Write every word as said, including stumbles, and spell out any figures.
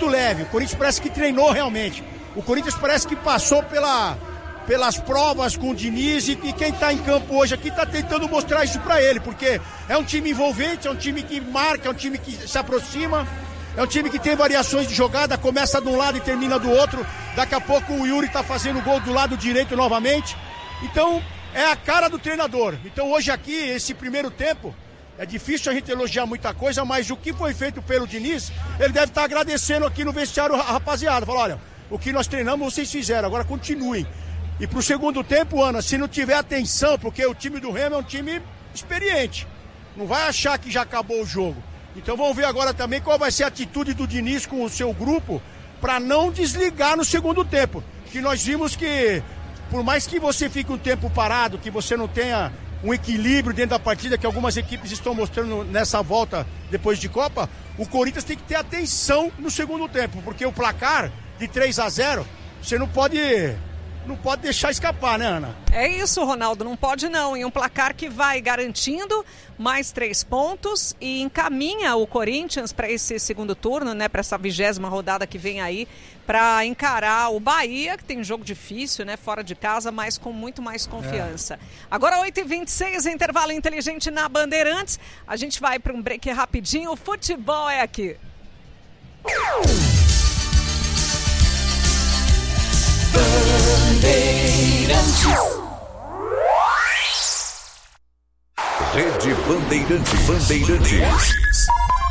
leve, o Corinthians parece que treinou realmente. O Corinthians parece que passou pela, pelas provas com o Diniz e, e quem está em campo hoje aqui está tentando mostrar isso para ele, porque é um time envolvente, é um time que marca, é um time que se aproxima, é um time que tem variações de jogada, começa de um lado e termina do outro. Daqui a pouco o Yuri está fazendo gol do lado direito novamente. Então é a cara do treinador. Então hoje aqui, esse primeiro tempo, é difícil a gente elogiar muita coisa, mas o que foi feito pelo Diniz, ele deve estar agradecendo aqui no vestiário a rapaziada. Falou, olha, o que nós treinamos vocês fizeram, agora continuem. E pro segundo tempo, Ana, se não tiver atenção, porque o time do Remo é um time experiente, não vai achar que já acabou o jogo. Então vamos ver agora também qual vai ser a atitude do Diniz com o seu grupo para não desligar no segundo tempo. Que nós vimos que, por mais que você fique um tempo parado, que você não tenha um equilíbrio dentro da partida, que algumas equipes estão mostrando nessa volta depois de Copa, o Corinthians tem que ter atenção no segundo tempo, porque o placar de três a zero, você não pode, não pode deixar escapar, né, Ana? É isso, Ronaldo, não pode não. E um placar que vai garantindo mais três pontos e encaminha o Corinthians para esse segundo turno, né, para essa vigésima rodada que vem aí, para encarar o Bahia, que tem um jogo difícil, né, fora de casa, mas com muito mais confiança. É. Agora oito e vinte e seis, intervalo inteligente na Bandeirantes. A gente vai para um break rapidinho. O futebol é aqui. Bandeirantes. Rede Bandeirantes. Bandeirantes.